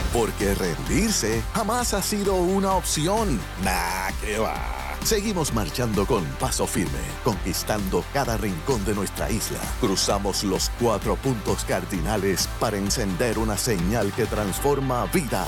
Porque rendirse jamás ha sido una opción. Nah, ¿qué va? Seguimos marchando con paso firme, conquistando cada rincón de nuestra isla. Cruzamos los 4 puntos cardinales para encender una señal que transforma vidas.